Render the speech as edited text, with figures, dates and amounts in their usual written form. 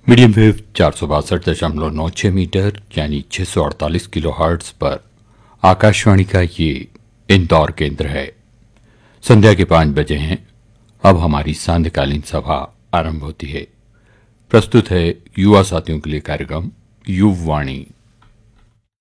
Medium wave 462.96 metre यानी 648 kilo hertz पर आकाशवाणी का ये इंदौर केंद्र है। संध्या के 5 बजे हैं। अब हमारी सांध्यकालीन सभा आरंभ होती है। प्रस्तुत है युवा साथियों के लिए कार्यक्रम युववाणी।